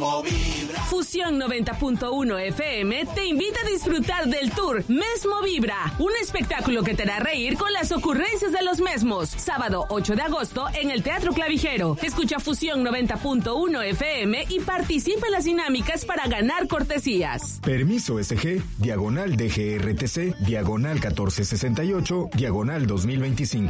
Mesmo Vibra. Fusión 90.1 FM te invita a disfrutar del tour Mesmo Vibra, un espectáculo que te hará reír con las ocurrencias de los mesmos. Sábado 8 de agosto en el Teatro Clavijero. Escucha Fusión 90.1 FM y participa en las dinámicas para ganar cortesías. Permiso SG, /DGRTC, /1468, /2025.